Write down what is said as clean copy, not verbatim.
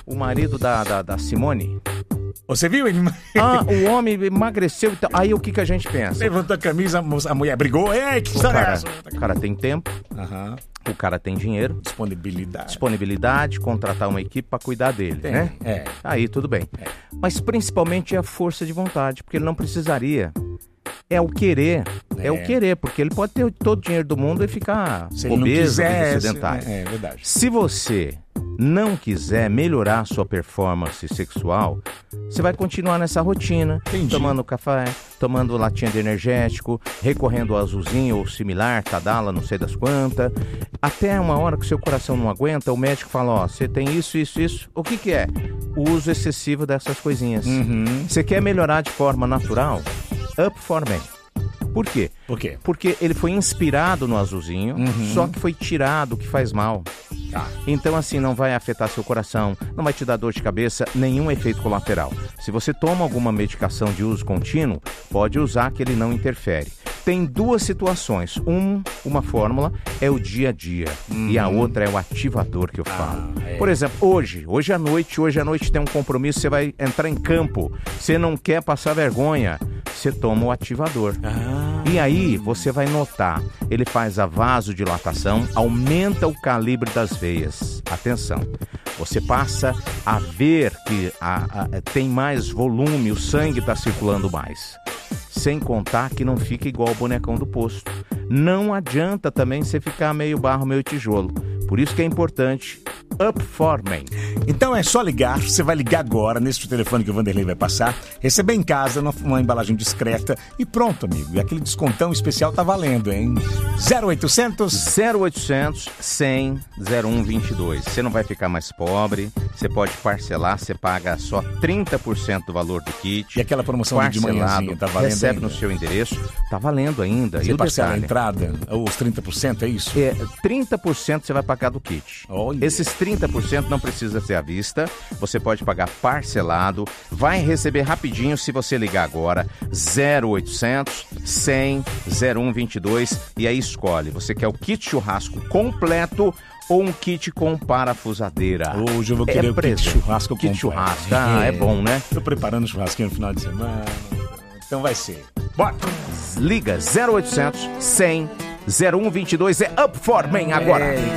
o marido da Simone. Você viu ele? O homem emagreceu. Então, aí o que a gente pensa? Levantou a camisa, a mulher brigou. Ei, que história é essa? O cara tem tempo. O cara tem dinheiro. Disponibilidade, contratar uma equipe para cuidar dele, né? Aí tudo bem. Mas principalmente é a força de vontade, porque ele não precisaria. É o querer, porque ele pode ter todo o dinheiro do mundo e ficar obeso, sedentário. É verdade. Se você não quiser melhorar sua performance sexual, você vai continuar nessa rotina, tomando café, tomando latinha de energético, recorrendo ao azulzinho ou similar, Tadala, não sei das quantas, até uma hora que o seu coração não aguenta, o médico fala, você tem isso. O que é? O uso excessivo dessas coisinhas. Você quer melhorar de forma natural? Up for Men. Por quê? Porque ele foi inspirado no azulzinho, só que foi tirado o que faz mal. Então assim, não vai afetar seu coração, não vai te dar dor de cabeça, nenhum efeito colateral. Se você toma alguma medicação de uso contínuo, pode usar que ele não interfere. Tem duas situações. Uma fórmula é o dia a dia e a outra é o ativador que eu falo. Por exemplo, hoje à noite tem um compromisso, você vai entrar em campo, você não quer passar vergonha, você toma o ativador. E aí você vai notar, ele faz a vasodilatação, aumenta o calibre das veias. Atenção, você passa a ver que tem mais volume, o sangue está circulando mais. Sem contar que não fica igual o bonecão do posto. Não adianta também você ficar meio barro, meio tijolo. Por isso que é importante Up for Men. Então é só ligar, você vai ligar agora nesse telefone que o Vanderlei vai passar, receber em casa uma embalagem discreta e pronto, amigo. E aquele descontão especial tá valendo, hein? 0800 100 0122. Você não vai ficar mais pobre, você pode parcelar, você paga só 30% do valor do kit. E aquela promoção de manhãzinha, tá valendo recebe ainda? No seu endereço, tá valendo ainda. Você e o parcela detalhe, a entrada, os 30%, é isso? 30% você vai pagar do kit. Olha. Esses 30% não precisa ser à vista, você pode pagar parcelado, vai receber rapidinho se você ligar agora, 0800 100 0122, e aí escolhe, você quer o kit churrasco completo ou um kit com parafusadeira? Hoje eu vou querer o kit churrasco completo. Kit churrasco, é bom, né? Tô preparando churrasquinho no final de semana, então vai ser. Bora! Liga 0800 100 0122, é Up for Men agora!